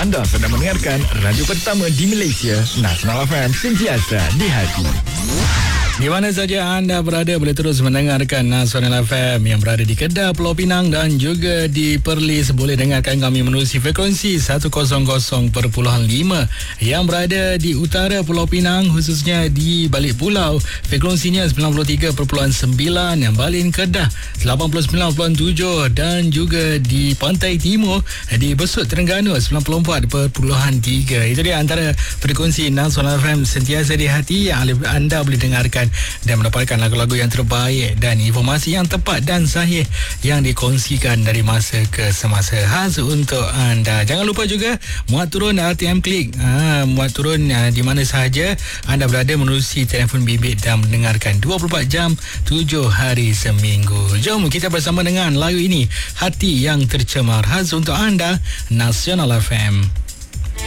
Anda sedang mendengarkan radio pertama di Malaysia, Nasional FM, sentiasa di hati. Di mana saja anda berada, boleh terus mendengarkan Nasional FM yang berada di Kedah, Pulau Pinang dan juga di Perlis. Boleh dengarkan kami menerusi frekuensi 100.5 yang berada di utara Pulau Pinang, khususnya di balik pulau. Frekuensinya 93.9 yang Balin Kedah 89.7 dan juga di Pantai Timur di Besut Terengganu 94.3. Itu dia antara frekuensi Nasional FM sentiasa di hati yang anda boleh dengarkan dan mendapatkan lagu-lagu yang terbaik dan informasi yang tepat dan sahih yang dikongsikan dari masa ke semasa, khas untuk anda. Jangan lupa juga muat turun RTM Klik, muat turun di mana sahaja anda berada menerusi telefon bimbit dan mendengarkan 24 jam 7 hari seminggu. Jom kita bersama dengan lagu ini, Hati yang Tercemar, khas untuk anda, Nasional FM.